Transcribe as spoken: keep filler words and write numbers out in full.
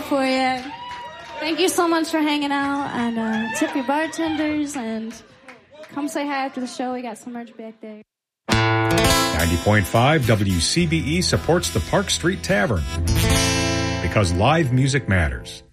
for you. Thank you so much for hanging out, and uh, tip your bartenders, and come say hi after the show. We got some merch back there. ninety point five W C B E supports the Park Street Tavern because live music matters.